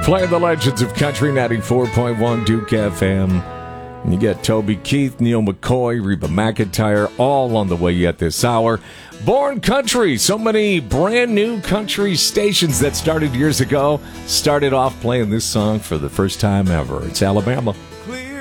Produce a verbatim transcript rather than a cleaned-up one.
Playing the legends of Country ninety-four point one Duke F M. And you get Toby Keith, Neil McCoy, Reba McEntire, all on the way yet this hour. Born Country, so many brand new country stations that started years ago started off playing this song for the first time ever. It's Alabama.